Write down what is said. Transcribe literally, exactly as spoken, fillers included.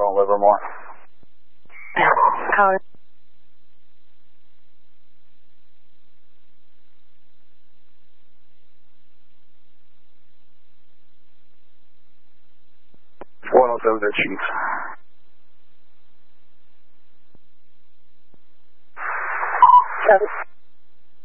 on Livermore. Code. one oh seven, Chief. Seven.